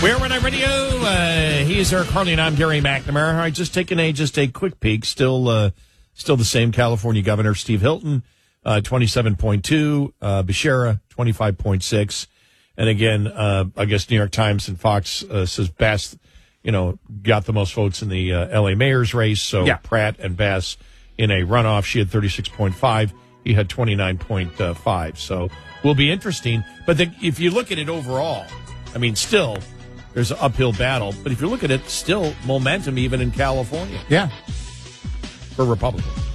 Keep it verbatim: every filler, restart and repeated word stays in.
We're Red Eye Radio. Uh, he is Eric Harley, and I'm Gary McNamara. All right, just taking a just a quick peek. Still, uh, still the same. California Governor Steve Hilton, uh, twenty-seven point two. Uh, Becerra, twenty-five point six. And again, uh, I guess New York Times and Fox uh, says Bass, you know, got the most votes in the uh, L A mayor's race. So yeah. Pratt and Bass in a runoff. She had thirty-six point five. He had twenty-nine point five. So will be interesting. But the, if you look at it overall, I mean, still. There's an uphill battle, but if you look at it, still momentum even in California. Yeah. For Republicans.